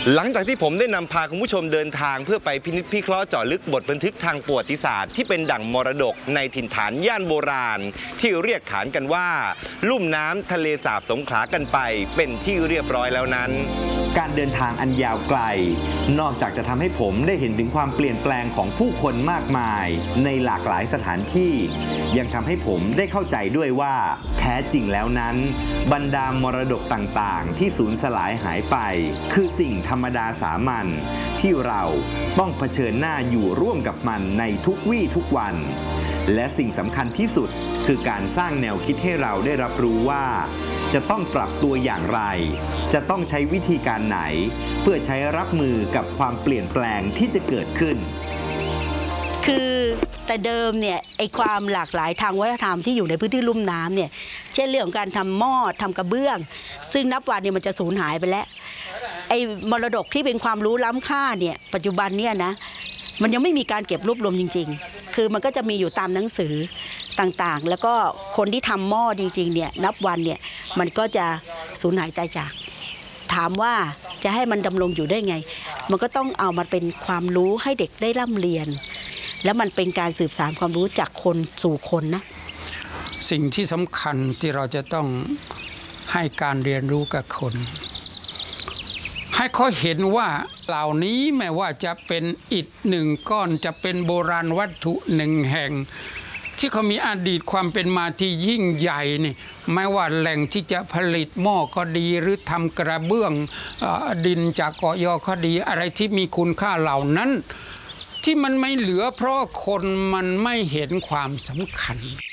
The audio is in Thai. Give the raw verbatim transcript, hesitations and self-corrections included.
หลังจากที่ผมได้นำพาคุณผู้ชมเดินทางเพื่อไปพินิจพิเคราะห์เจาะลึกบทบันทึกทางประวัติศาสตร์ที่เป็นดั่งมรดกในถิ่นฐานย่านโบราณที่เรียกขานกันว่าลุ่มน้ำทะเลสาบสงขลากันไปเป็นที่เรียบร้อยแล้วนั้นการเดินทางอันยาวไกลนอกจากจะทำให้ผมได้เห็นถึงความเปลี่ยนแปลงของผู้คนมากมายในหลากหลายสถานที่ยังทำให้ผมได้เข้าใจด้วยว่าแท้จริงแล้วนั้นบรรดามรดกต่างๆที่สูญสลายหายไปคือสิ่งธรรมดาสามัญที่เราต้องเผชิญหน้าอยู่ร่วมกับมันในทุกวี่ทุกวันและสิ่งสำคัญที่สุดคือการสร้างแนวคิดให้เราได้รับรู้ว่าจะต้องปรับตัวอย่างไรจะต้องใช้วิธีการไหนเพื่อใช้รับมือกับความเปลี่ยนแปลงที่จะเกิดขึ้นคือแต่เดิมเนี่ยไอความหลากหลายทางวัฒนธรรมที่อยู่ในพื้นที่ลุ่มน้ำเนี่ยเช่นเรื่องของการทำหม้อทำกระเบื้องซึ่งนับวันเนี่ยมันจะสูญหายไปแล้วไอมรดกที่เป็นความรู้ล้ำค่าเนี่ยปัจจุบันเนี่ยนะมันยังไม่มีการเก็บรวบรวมจริงๆคือมันก็จะมีอยู่ตามหนังสือต่างๆแล้วก็คนที่ทำหม้อจริงๆเนี่ยนับวันเนี่ยมันก็จะสูญหายตายจากถามว่าจะให้มันดำรงอยู่ได้ไงมันก็ต้องเอามาเป็นความรู้ให้เด็กได้ร่ำเรียนแล้วมันเป็นการสืบสานความรู้จากคนสู่คนนะสิ่งที่สำคัญที่เราจะต้องให้การเรียนรู้กับคนให้เขาเห็นว่าเหล่านี้แม้ว่าจะเป็นอิฐหนึ่งก้อนจะเป็นโบราณวัตถุหนึ่งแห่งที่เขามีอดีตความเป็นมาที่ยิ่งใหญ่นี่ไม่ว่าแหล่งที่จะผลิตหม้อก็ดีหรือทำกระเบื้องดินจากเกาะยอก็ดีอะไรที่มีคุณค่าเหล่านั้นที่มันไม่เหลือเพราะคนมันไม่เห็นความสำคัญ